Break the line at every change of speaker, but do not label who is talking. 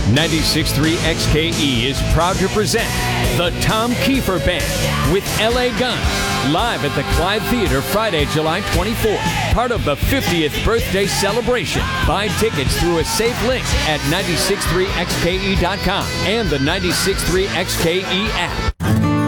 96.3 XKE is proud to present the Tom Kiefer Band with LA Guns, live at the Clyde Theater Friday, July 24th, part of the 50th birthday celebration. Buy tickets through a safe link at 963xke.com and the 96.3 XKE app.